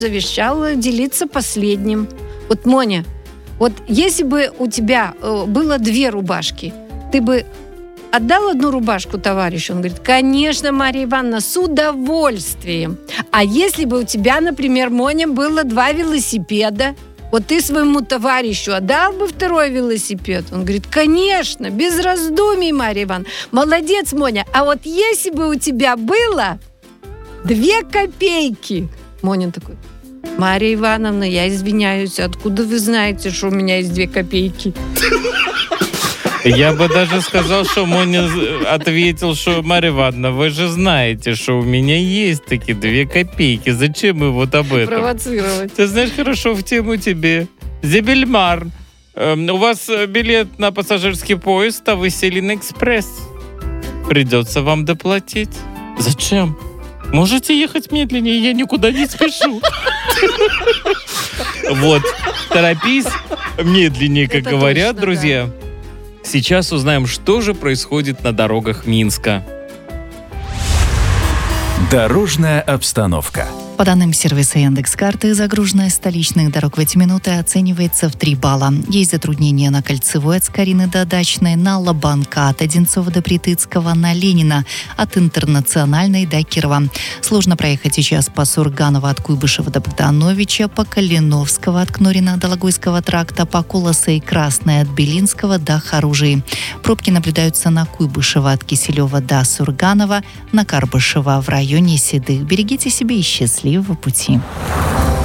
завещал делиться последним. Вот, Моня, вот если бы у тебя было 2 рубашки, ты бы отдал одну рубашку товарищу? Он говорит: конечно, Мария Ивановна, с удовольствием. А если бы у тебя, например, Моня, было 2 велосипеда, вот ты своему товарищу отдал бы 2-й велосипед? Он говорит: конечно, без раздумий, Мария Ивановна. Молодец, Моня. А вот если бы у тебя было 2 копейки? Моня такой: Мария Ивановна, я извиняюсь, откуда вы знаете, что у меня есть 2 копейки? Я бы даже сказал, что Моня ответил, что: Мария Ивановна, вы же знаете, что у меня есть такие 2 копейки. Зачем вы вот об этом? Провоцировать. Ты знаешь, хорошо в тему тебе. Зебельмар, у вас билет на пассажирский поезд, а вы сели на экспресс. Придется вам доплатить. Зачем? Можете ехать медленнее, я никуда не спешу. Вот, торопись медленнее, как говорят, друзья. Сейчас узнаем, что же происходит на дорогах Минска. Дорожная обстановка. По данным сервиса Яндекс.Карты, загруженность столичных дорог в эти минуты оценивается в 3 балла. Есть затруднения на Кольцевой от Скорины до Дачной, на Лобанка от Одинцова до Притыцкого, на Ленина от Интернациональной до Кирова. Сложно проехать сейчас по Сурганова от Куйбышева до Богдановича, по Калиновского от Кнорина до Логойского тракта, по Колоса и Красной от Белинского до Харужии. Пробки наблюдаются на Куйбышева от Киселева до Сурганова, на Карбышева в районе Седых. Берегите себя и счастливого пути.